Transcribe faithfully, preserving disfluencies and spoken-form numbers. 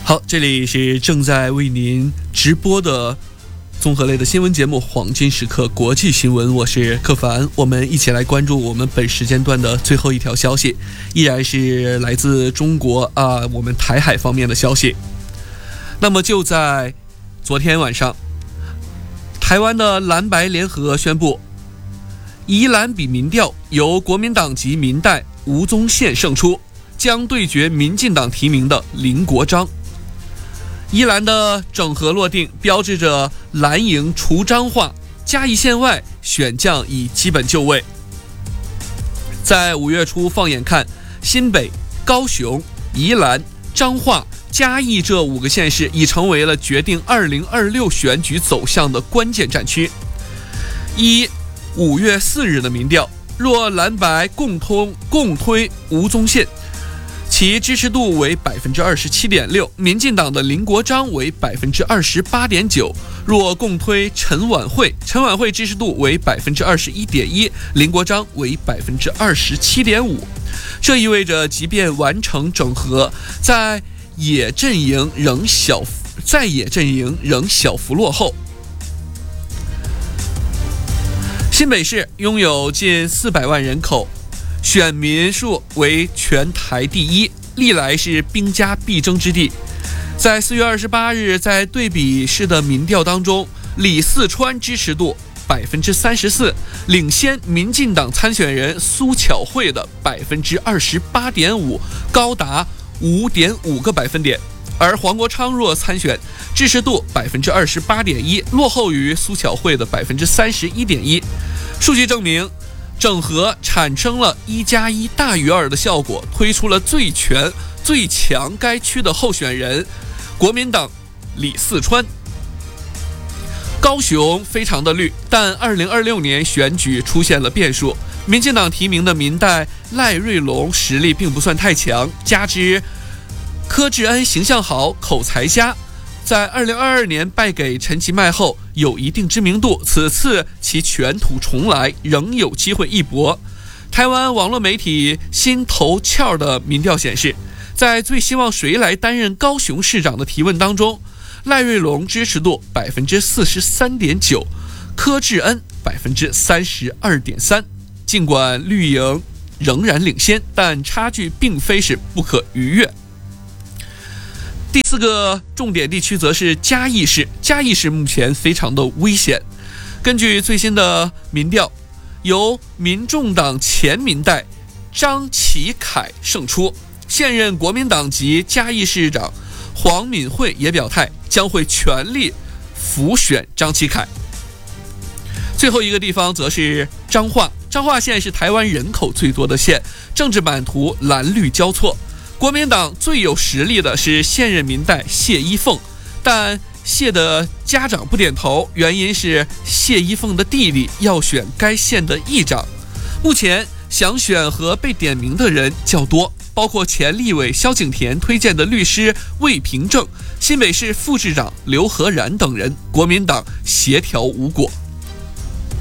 好，这里是正在为您直播的综合类的新闻节目《黄金时刻国际新闻》，我是柯凡，我们一起来关注我们本时间段的最后一条消息，依然是来自中国啊，我们台海方面的消息。那么就在昨天晚上，台湾的蓝白联合宣布，宜兰比民调由国民党籍民代吴宗宪胜出，将对决民进党提名的林国璋。宜兰的整合落定，标志着蓝营除彰化，嘉义县外选将已基本就位。在五月初放眼看，新北、高雄、宜兰、彰化、嘉义这五个县市已成为了决定二零二六选举走向的关键战区。依五月四日的民调，若蓝白共通共推吴宗宪，其支持度为 百分之二十七点六， 民进党的林国璋为 百分之二十八点九， 若共推陈婉慧，陈婉慧支持度为 百分之二十一点一， 林国璋为 百分之二十七点五。 这意味着即便完成整合，在野阵营仍小在野阵营仍小幅落后。新北市拥有近四百万人口，选民数为全台第一，历来是兵家必争之地。在四月二十八日，在对比式的民调当中，李四川支持度 百分之三十四， 领先民进党参选人苏巧慧的 百分之二十八点五， 高达 五点五个百分点。而黄国昌若参选，支持度 百分之二十八点一， 落后于苏巧慧的 百分之三十一点一。 数据证明，整合产生了一加一大于二的效果，推出了最全最强该区的候选人，国民党李四川。高雄非常的绿，但二零二六年选举出现了变数，民进党提名的民代赖瑞隆实力并不算太强，加之柯志恩形象好，口才佳，在二零二二年败给陈其迈后有一定知名度，此次其卷土重来，仍有机会一搏。台湾网络媒体新头壳的民调显示，在最希望谁来担任高雄市长的提问当中，赖瑞隆支持度 百分之四十三点九， 柯志恩 百分之三十二点三。 尽管绿营仍然领先，但差距并非是不可逾越。第四个重点地区则是嘉义市，嘉义市目前非常的危险。根据最新的民调，由民众党前民代张启凯胜出，现任国民党籍嘉义市长黄敏惠也表态将会全力辅选张启凯。最后一个地方则是彰化，彰化县是台湾人口最多的县，政治版图蓝绿交错。国民党最有实力的是现任民代谢依凤，但谢的家长不点头，原因是谢依凤的弟弟要选该县的议长。目前想选和被点名的人较多，包括前立委萧景田推荐的律师魏平正、新北市副市长刘和然等人，国民党协调无果。